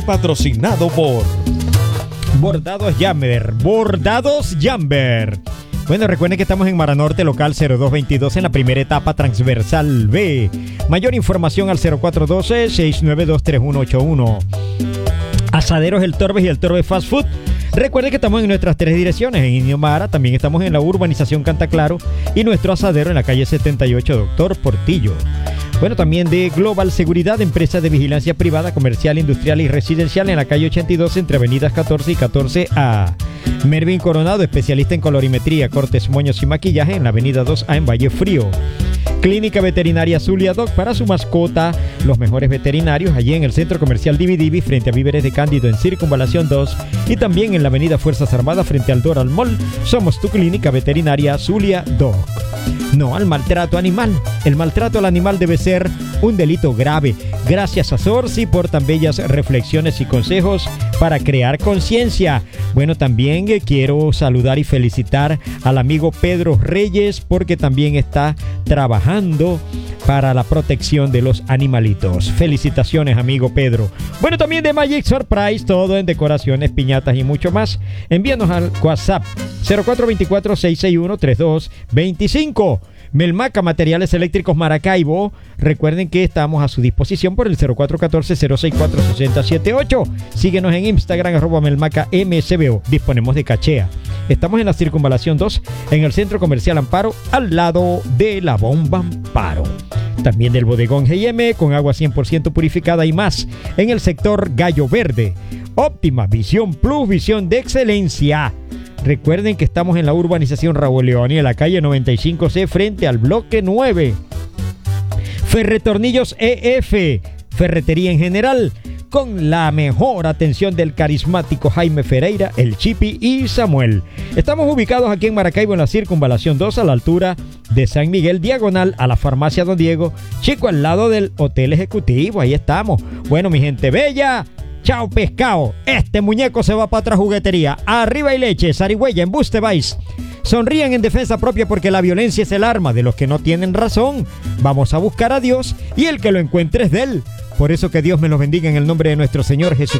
Patrocinado por Bordados Jamber. Bordados Jamber. Bueno, recuerden que estamos en Maranorte, local 0222, en la primera etapa transversal B. Mayor información al 0412-692-3181. Asaderos El Torbes y El Torbes Fast Food. Recuerden que estamos en nuestras 3 direcciones, en Indio Mara, también estamos en la urbanización Cantaclaro y nuestro asadero en la calle 78, Doctor Portillo. Bueno, también de Global Seguridad, empresa de vigilancia privada, comercial, industrial y residencial en la calle 82 entre avenidas 14 y 14A. Mervin Coronado, especialista en colorimetría, cortes, moños y maquillaje en la avenida 2A en Valle Frío. Clínica Veterinaria Zulia Doc para su mascota, los mejores veterinarios, allí en el Centro Comercial Dividivi frente a Víveres de Cándido en Circunvalación 2 y también en la avenida Fuerzas Armadas frente al Doral Mall. Somos tu Clínica Veterinaria Zulia Doc. No al maltrato animal. El maltrato al animal debe ser un delito grave. Gracias a Sorsi por tan bellas reflexiones y consejos para crear conciencia. Bueno, también quiero saludar y felicitar al amigo Pedro Reyes porque también está trabajando para la protección de los animalitos. Felicitaciones, amigo Pedro. Bueno, también de Magic Surprise, todo en decoraciones, piñatas y mucho más. Envíanos al WhatsApp 0424-661-3225. Melmaca Materiales Eléctricos Maracaibo. Recuerden que estamos a su disposición por el 0414-064-6078. Síguenos en Instagram @melmacamsbo. Disponemos de cachea. Estamos en la Circunvalación 2, en el Centro Comercial Amparo, al lado de la Bomba Amparo. También del Bodegón G&M con agua 100% purificada y más en el sector Gallo Verde. Óptima Visión Plus, visión de excelencia. Recuerden que estamos en la urbanización Raúl León y en la calle 95C frente al bloque 9. Ferretornillos EF, ferretería en general, con la mejor atención del carismático Jaime Ferreira, el Chipi y Samuel. Estamos ubicados aquí en Maracaibo en la Circunvalación 2 a la altura de San Miguel, diagonal a la farmacia Don Diego, chico al lado del Hotel Ejecutivo. Ahí estamos. Bueno, mi gente bella, chao pescado, este muñeco se va para otra juguetería. Arriba y leche, zarigüeya, embuste vais. Sonrían en defensa propia porque la violencia es el arma de los que no tienen razón. Vamos a buscar a Dios y el que lo encuentre es de él. Por eso que Dios me los bendiga en el nombre de nuestro Señor Jesucristo.